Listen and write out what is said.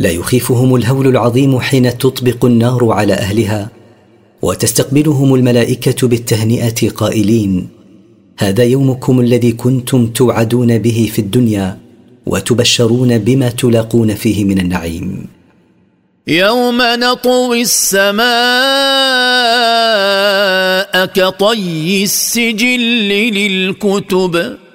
لا يخيفهم الهول العظيم حين تطبق النار على أهلها وتستقبلهم الملائكة بالتهنئة قائلين: هذا يومكم الذي كنتم توعدون به في الدنيا وتبشرون بما تلاقون فيه من النعيم. يوم نطوي السماء كطي السجل للكتب